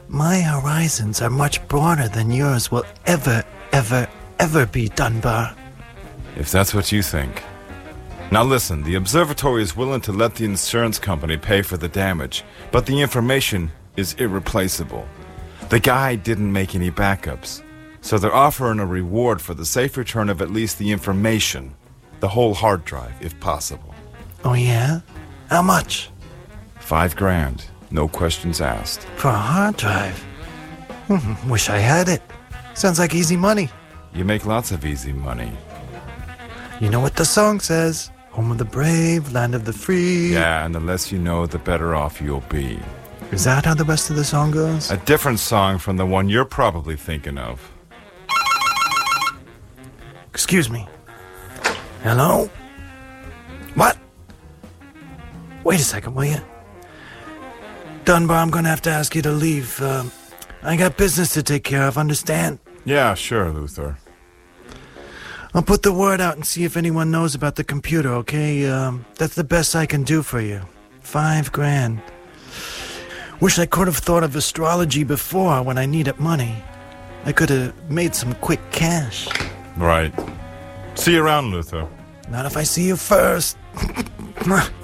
My horizons are much broader than yours will ever be, Dunbar. If that's what you think. Now listen, the observatory is willing to let the insurance company pay for the damage, but the information is irreplaceable. The guy didn't make any backups, so they're offering a reward for the safe return of at least the information, the whole hard drive, if possible. Oh yeah? How much? $5,000, no questions asked. For a hard drive? Wish I had it. Sounds like easy money. You make lots of easy money. You know what the song says. Home of the brave, land of the free. Yeah, and the less you know, the better off you'll be. Is that how the rest of the song goes? A different song from the one you're probably thinking of. Excuse me. Hello? What? Wait a second, will you? Dunbar, I'm gonna have to ask you to leave. I got business to take care of, understand? Yeah, sure, Luther. I'll put the word out and see if anyone knows about the computer, okay? That's the best I can do for you. $5,000. Wish I could have thought of astrology before when I needed money. I could have made some quick cash. Right. See you around, Luther. Not if I see you first.